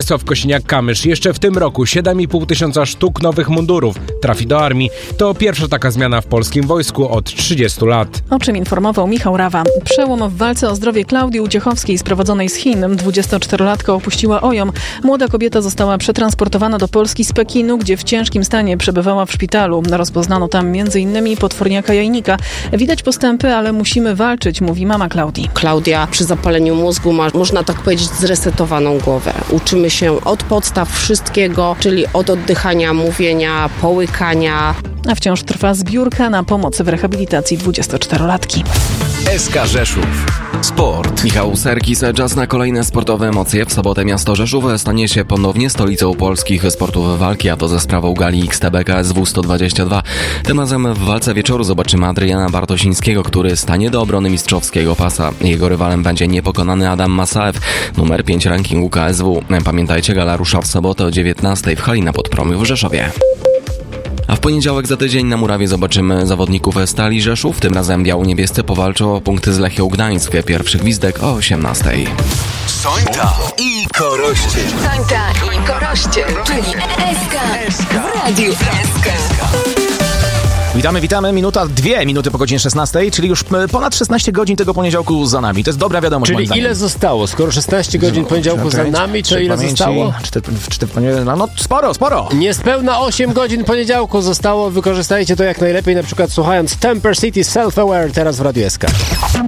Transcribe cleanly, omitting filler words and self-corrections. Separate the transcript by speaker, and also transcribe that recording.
Speaker 1: Airsoft Kosiniak-Kamysz. Jeszcze w tym roku 7,5 tysiąca sztuk nowych mundurów trafi do armii. To pierwsza taka zmiana w polskim wojsku od 30 lat.
Speaker 2: O czym informował Michał Rawa. Przełom w walce o zdrowie Klaudii Uciechowskiej sprowadzonej z Chin. 24-latka opuściła OJOM. Młoda kobieta została przetransportowana do Polski z Pekinu, gdzie w ciężkim stanie przebywała w szpitalu. Rozpoznano tam m.in. potworniaka jajnika. Widać postępy, ale musimy walczyć, mówi mama Klaudii.
Speaker 3: Klaudia przy zapaleniu mózgu ma, można tak powiedzieć, zresetowaną głowę. Uczymy się od podstaw wszystkiego, czyli od oddychania, mówienia, połykania.
Speaker 2: A wciąż trwa zbiórka na pomoc w rehabilitacji 24-latki.
Speaker 4: SK Rzeszów. Sport. Michał Serkis, czas na kolejne sportowe emocje. W sobotę miasto Rzeszów stanie się ponownie stolicą polskich sportów walki, a to ze sprawą gali XTB KSW 122. Tym razem w walce wieczoru zobaczymy Adriana Bartosińskiego, który stanie do obrony mistrzowskiego pasa. Jego rywalem będzie niepokonany Adam Masaev, numer 5 rankingu KSW. Pamiętajcie, gala rusza w sobotę o 19:00 w hali na Podpromiu w Rzeszowie. A w poniedziałek za tydzień na murawie zobaczymy zawodników Stali Rzeszów. Tym razem biało-niebiescy powalczą o punkty z Lechią Gdańsk. Pierwszy gwizdek o 18:00.
Speaker 5: Sońta i Koroście.
Speaker 6: Sońta i Koroście, czyli SK w Radiu SK.
Speaker 7: Witamy. Dwie minuty po godzinie 16, czyli już ponad 16 godzin tego poniedziałku za nami. To jest dobra wiadomość.
Speaker 8: Czyli ile zostało? Skoro 16 godzin poniedziałku za nami, to ile zostało?
Speaker 7: No sporo.
Speaker 8: Niespełna 8 godzin poniedziałku zostało. Wykorzystajcie to jak najlepiej, na przykład słuchając Temper City Self-Aware teraz w Radiu SK.